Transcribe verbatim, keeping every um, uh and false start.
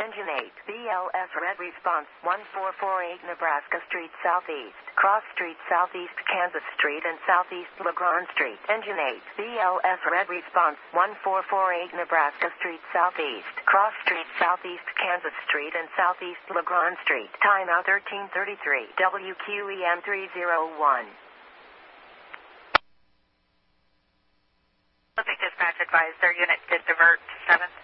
Engine eight, B L S red response, one four four eight Nebraska Street Southeast, Cross Street Southeast Kansas Street and Southeast LeGrand Street. Engine eight, B L S red response, one four four eight Nebraska Street Southeast, Cross Street Southeast Kansas Street and Southeast LeGrand Street. Timeout thirteen thirty-three, W Q E M three oh one. Olympic Dispatch advised their unit did divert to seventh.